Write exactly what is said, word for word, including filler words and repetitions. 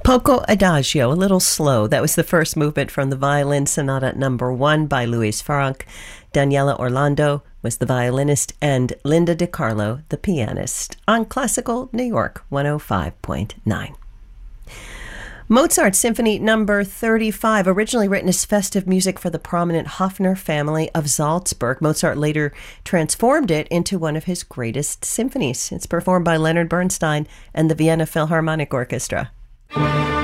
Poco Adagio, a little slow. That was the first movement from the Violin Sonata Number One by Louis Franck. Daniela Orlando was the violinist, and Linda DiCarlo, the pianist, on Classical New York one oh five point nine. Mozart Symphony Number thirty-five, originally written as festive music for the prominent Hofner family of Salzburg. Mozart later transformed it into one of his greatest symphonies. It's performed by Leonard Bernstein and the Vienna Philharmonic Orchestra.